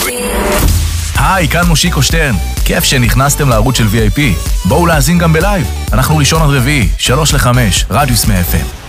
היי, כאן מושיקו שטרן. כיף שנכנסתם לערוץ של VIP. בואו להאזין גם בלייב. אנחנו ראשון עד רביעי, 3 ל-5, רדיוס מ-FM.